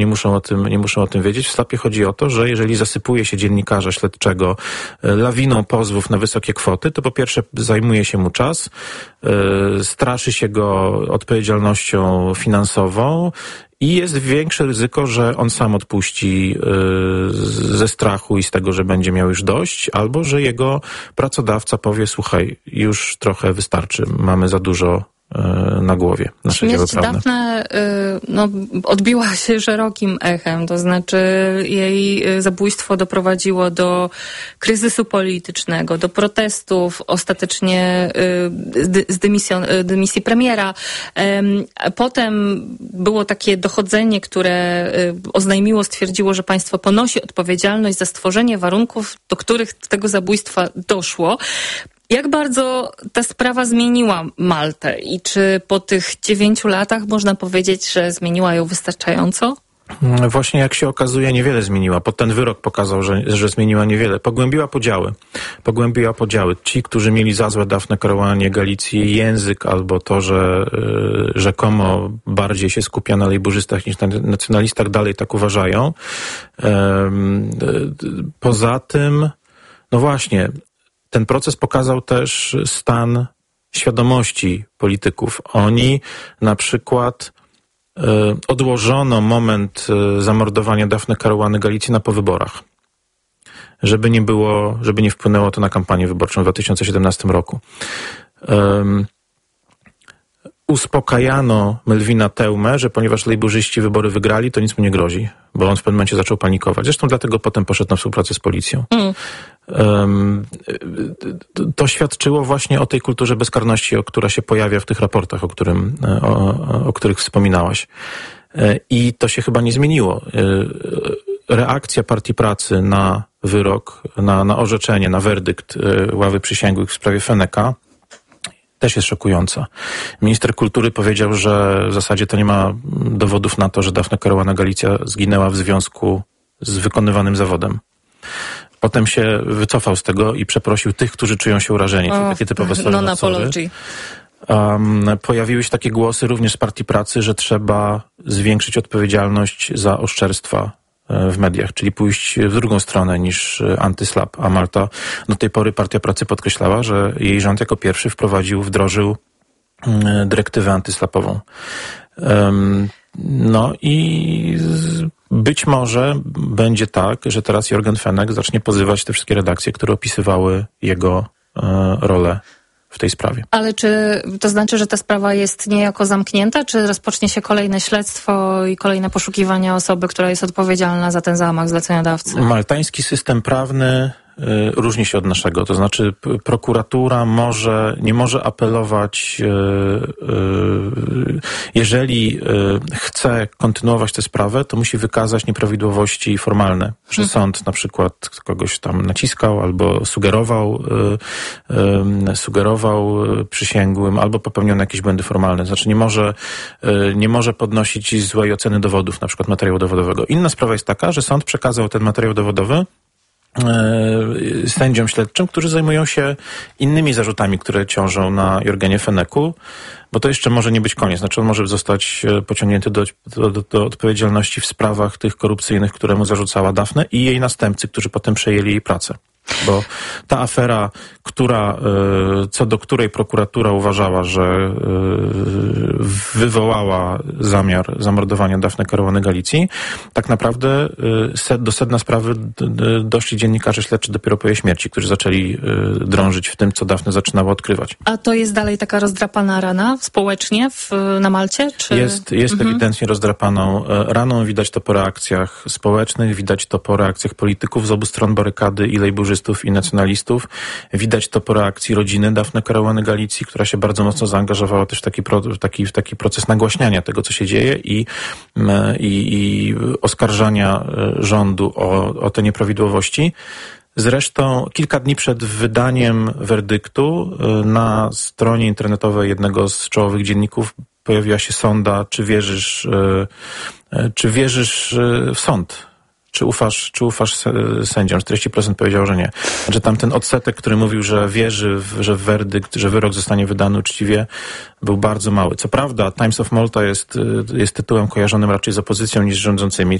nie muszą o tym wiedzieć. W SLAP-ie chodzi o to, że jeżeli zasypuje się dziennikarza śledczego lawiną pozwów na wysokie kwoty, to po pierwsze zajmuje się mu czas, straszy się go odpowiedzialnością finansową i jest większe ryzyko, że on sam odpuści ze strachu i z tego, że będzie miał już dość, albo że jego pracodawca powie: słuchaj, już trochę wystarczy, mamy za dużo na głowie. Śmierć Daphne odbiła się szerokim echem, to znaczy jej zabójstwo doprowadziło do kryzysu politycznego, do protestów, ostatecznie dymisji premiera. Potem było takie dochodzenie, które stwierdziło, że państwo ponosi odpowiedzialność za stworzenie warunków, do których tego zabójstwa doszło. Jak bardzo ta sprawa zmieniła Maltę i czy po tych 9 latach można powiedzieć, że zmieniła ją wystarczająco? Właśnie jak się okazuje, niewiele zmieniła. Ten wyrok pokazał, że zmieniła niewiele. Pogłębiła podziały. Ci, którzy mieli za złe Daphnę Caruanie Galicji język albo to, że rzekomo bardziej się skupia na lejburzystach niż na nacjonalistach, dalej tak uważają. Poza tym, no właśnie, ten proces pokazał też stan świadomości polityków. Oni na przykład odłożono moment zamordowania Daphne Caruany Galicji na powyborach, żeby nie wpłynęło to na kampanię wyborczą w 2017 roku. Uspokajano Melvina Teumę, że ponieważ lejburzyści wybory wygrali, to nic mu nie grozi, bo on w pewnym momencie zaczął panikować. Zresztą dlatego potem poszedł na współpracę z policją. To świadczyło właśnie o tej kulturze bezkarności, która się pojawia w tych raportach, o których wspominałaś. I to się chyba nie zmieniło. Reakcja Partii Pracy na wyrok, na orzeczenie, na werdykt ławy przysięgłych w sprawie Feneka też jest szokująca. Minister kultury powiedział, że w zasadzie to nie ma dowodów na to, że Daphne Caruana Galicja zginęła w związku z wykonywanym zawodem. Potem się wycofał z tego i przeprosił tych, którzy czują się urażeni. Czyli takie typowe non-apology. Pojawiły się takie głosy również z Partii Pracy, że trzeba zwiększyć odpowiedzialność za oszczerstwa w mediach, czyli pójść w drugą stronę niż antyslap. A Malta do tej pory Partia Pracy podkreślała, że jej rząd jako pierwszy wdrożył dyrektywę antyslapową. No i być może będzie tak, że teraz Jürgen Fenek zacznie pozywać te wszystkie redakcje, które opisywały jego rolę w tej sprawie. Ale czy to znaczy, że ta sprawa jest niejako zamknięta, czy rozpocznie się kolejne śledztwo i kolejne poszukiwania osoby, która jest odpowiedzialna za ten zamach zleceniodawcy? Maltański system prawny różni się od naszego. To znaczy prokuratura nie może apelować, jeżeli chce kontynuować tę sprawę, to musi wykazać nieprawidłowości formalne, że sąd na przykład kogoś tam naciskał albo sugerował przysięgłym, albo popełniono jakieś błędy formalne. Znaczy nie może podnosić złej oceny dowodów, na przykład materiału dowodowego. Inna sprawa jest taka, że sąd przekazał ten materiał dowodowy sędziom śledczym, którzy zajmują się innymi zarzutami, które ciążą na Jurgenie Feneku, bo to jeszcze może nie być koniec. Znaczy on może zostać pociągnięty do odpowiedzialności w sprawach tych korupcyjnych, które mu zarzucała Daphne i jej następcy, którzy potem przejęli jej pracę. Bo ta afera, co do której prokuratura uważała, że wywołała zamiar zamordowania Daphne Caruany Galicji, tak naprawdę do sedna sprawy doszli dziennikarze śledczy dopiero po jej śmierci, którzy zaczęli drążyć w tym, co Daphne zaczynała odkrywać. A to jest dalej taka rozdrapana rana społecznie na Malcie? Czy? Jest ewidentnie rozdrapaną raną. Widać to po reakcjach społecznych, widać to po reakcjach polityków z obu stron barykady i lejburzystów i nacjonalistów. Widać to po reakcji rodziny Daphne Caruany Galicji, która się bardzo mocno zaangażowała też w taki proces nagłaśniania tego, co się dzieje i oskarżania rządu o te nieprawidłowości. Zresztą kilka dni przed wydaniem werdyktu na stronie internetowej jednego z czołowych dzienników pojawiła się sonda, czy wierzysz w sąd. czy ufasz sędziom? 40% powiedział, że nie. Znaczy tam ten odsetek, który mówił, że wierzy, że werdykt, że wyrok zostanie wydany uczciwie, był bardzo mały. Co prawda Times of Malta jest tytułem kojarzonym raczej z opozycją niż z rządzącymi,